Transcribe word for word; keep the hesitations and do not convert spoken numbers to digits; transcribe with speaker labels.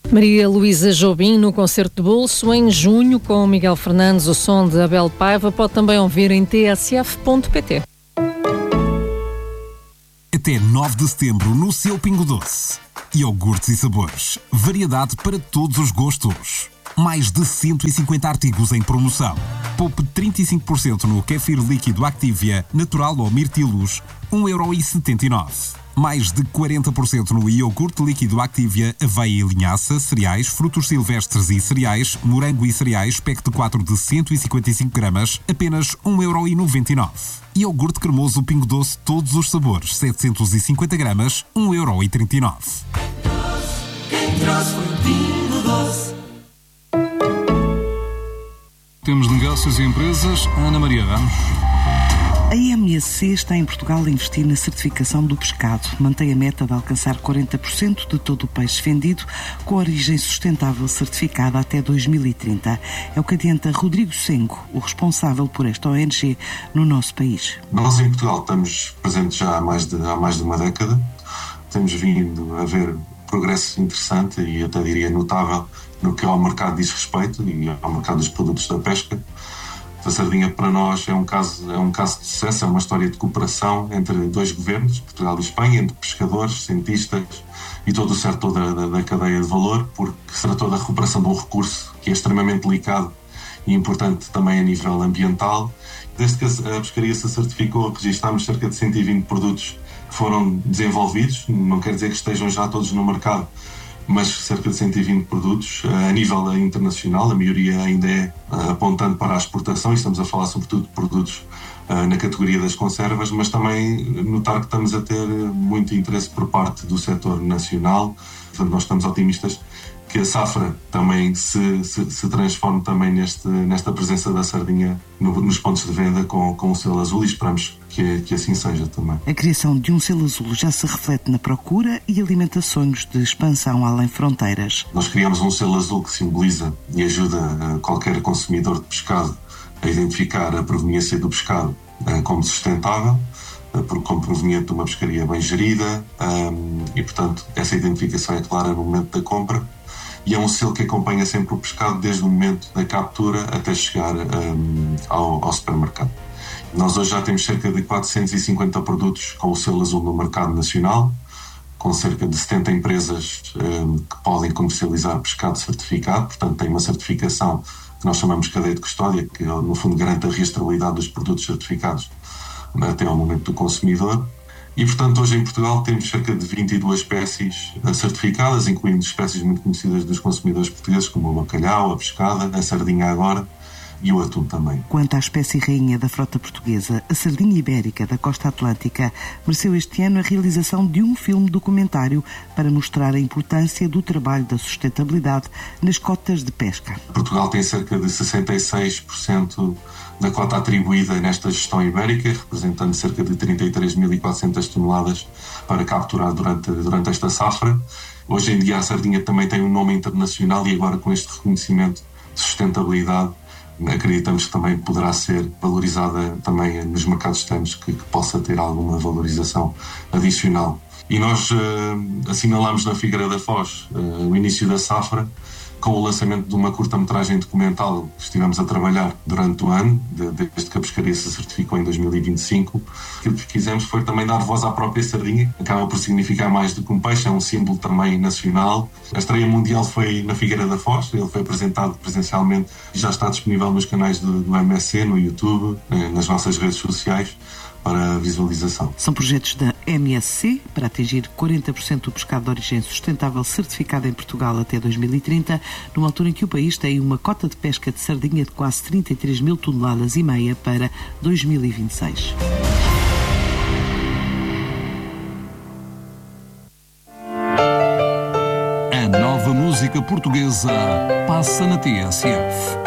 Speaker 1: Maria Luísa Jobim no concerto de bolso em junho com Miguel Fernandes. O som de Abel Paiva pode também ouvir em t s f ponto p t.
Speaker 2: Até nove de setembro no seu Pingo Doce. Iogurtes e sabores. Variedade para todos os gostos. Mais de cento e cinquenta artigos em promoção. Poupe trinta e cinco por cento no kéfir líquido Activia, natural ou mirtilos, um euro e setenta e nove centavos. Mais de quarenta por cento no iogurte líquido Activia, aveia e linhaça, cereais, frutos silvestres e cereais, morango e cereais, pack de quatro de cento e cinquenta e cinco gramas, apenas um euro e noventa e nove centavos. Iogurte cremoso Pingo Doce, todos os sabores, setecentos e cinquenta gramas, um euro e trinta e nove centavos.
Speaker 3: Quem trouxe foi o Pingo Doce.
Speaker 4: Temos negócios e empresas. Ana Maria Ramos.
Speaker 5: A M S C está em Portugal a investir na certificação do pescado. Mantém a meta de alcançar quarenta por cento de todo o peixe vendido com origem sustentável certificada até dois mil e trinta. É o que adianta Rodrigo Sengo, o responsável por esta O N G no nosso país.
Speaker 6: Nós em Portugal estamos presentes já há mais de, há mais de uma década. Temos vindo a ver progresso interessante e até diria notável no que ao mercado diz respeito e ao mercado dos produtos da pesca. A sardinha para nós é um caso, é um caso de sucesso, é uma história de cooperação entre dois governos, Portugal e Espanha, entre pescadores, cientistas e todo o setor da, da, da cadeia de valor, porque se tratou da recuperação de um recurso que é extremamente delicado e importante também a nível ambiental. Desde que a pescaria se certificou, registámos cerca de cento e vinte produtos que foram desenvolvidos, não quer dizer que estejam já todos no mercado, mas cerca de cento e vinte produtos a nível internacional, a maioria ainda é apontando para a exportação, e estamos a falar sobretudo de produtos na categoria das conservas, mas também notar que estamos a ter muito interesse por parte do setor nacional. Portanto, nós estamos otimistas que a safra também se, se, se transforme também neste, nesta presença da sardinha no, nos pontos de venda com, com o selo azul, e esperamos que, que assim seja também.
Speaker 5: A criação de um selo azul já se reflete na procura e alimenta sonhos de expansão além fronteiras.
Speaker 6: Nós criamos um selo azul que simboliza e ajuda qualquer consumidor de pescado a identificar a proveniência do pescado como sustentável, como proveniente de uma pescaria bem gerida, e portanto essa identificação é clara no momento da compra. E é um selo que acompanha sempre o pescado desde o momento da captura até chegar um, ao, ao supermercado. Nós hoje já temos cerca de quatrocentos e cinquenta produtos com o selo azul no mercado nacional, com cerca de setenta empresas um, que podem comercializar pescado certificado, portanto tem uma certificação que nós chamamos de cadeia de custódia, que no fundo garante a rastreabilidade dos produtos certificados até ao momento do consumidor. E, portanto, hoje em Portugal temos cerca de vinte e duas espécies certificadas, incluindo espécies muito conhecidas dos consumidores portugueses, como o bacalhau, a pescada, a sardinha agora e o atum também.
Speaker 5: Quanto à espécie rainha da frota portuguesa, a sardinha ibérica da costa atlântica mereceu este ano a realização de um filme documentário para mostrar a importância do trabalho da sustentabilidade nas cotas de pesca.
Speaker 6: Portugal tem cerca de sessenta e seis por cento da cota atribuída nesta gestão ibérica, representando cerca de trinta e três mil e quatrocentas toneladas para capturar durante, durante esta safra. Hoje em dia a sardinha também tem um nome internacional e agora com este reconhecimento de sustentabilidade acreditamos que também poderá ser valorizada também nos mercados externos, que, que possa ter alguma valorização adicional. E nós uh, assinalamos na Figueira da Foz uh, o início da safra com o lançamento de uma curta-metragem documental que estivemos a trabalhar durante o ano, de, desde que a pescaria se certificou em dois mil e vinte e cinco. Aquilo que quisemos foi também dar voz à própria sardinha, acaba por significar mais do que um peixe, é um símbolo também nacional. A estreia mundial foi na Figueira da Foz, ele foi apresentado presencialmente e já está disponível nos canais do, do M S C, no YouTube, nas nossas redes sociais, para visualização.
Speaker 5: São projetos da M S C para atingir quarenta por cento do pescado de origem sustentável certificado em Portugal até dois mil e trinta, numa altura em que o país tem uma cota de pesca de sardinha de quase trinta e três mil toneladas e meia para dois mil e vinte e seis.
Speaker 4: A nova música portuguesa passa na T S F.